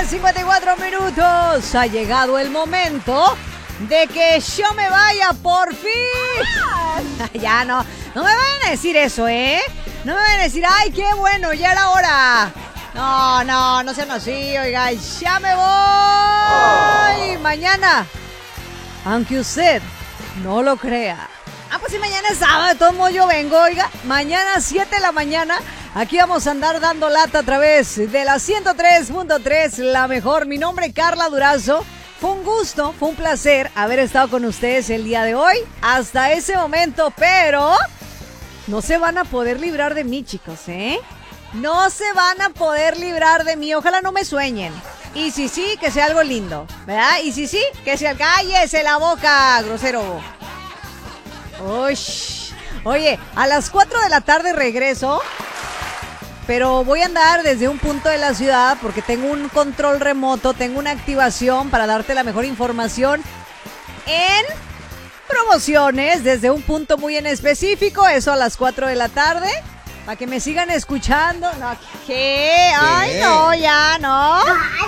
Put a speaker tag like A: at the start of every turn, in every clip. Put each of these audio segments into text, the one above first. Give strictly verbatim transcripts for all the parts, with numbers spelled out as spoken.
A: cincuenta y cuatro minutos. Ha llegado el momento de que yo me vaya por fin. Ya no, no me vayan a decir eso, ¿eh? No me vayan a decir, ay, qué bueno, ya era hora. No, no, no sean así, oiga, ya me voy. Mañana, aunque usted no lo crea. Ah, pues si mañana es sábado, de todos modos yo vengo, oiga. Mañana a siete de la mañana, aquí vamos a andar dando lata a través de la ciento tres punto tres, la mejor. Mi nombre es Carla Durazo. Fue un gusto, fue un placer haber estado con ustedes el día de hoy, hasta ese momento, pero no se van a poder librar de mí, chicos, ¿eh? No se van a poder librar de mí, ojalá no me sueñen. Y si sí, que sea algo lindo, ¿verdad? Y si sí, que sea, cállese la boca, grosero. Uy, oye, a las cuatro de la tarde regreso, pero voy a andar desde un punto de la ciudad porque tengo un control remoto, tengo una activación para darte la mejor información en promociones desde un punto muy en específico, eso a las cuatro de la tarde, para que me sigan escuchando. No, ¿qué? Ay, no, ya, no.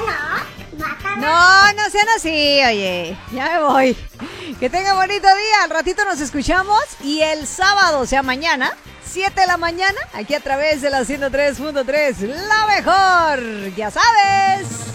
A: No, no sean así, oye, ya me voy. Que tenga bonito día, al ratito nos escuchamos y el sábado, o sea mañana, siete de la mañana, aquí a través de la ciento tres punto tres, la mejor, ya sabes.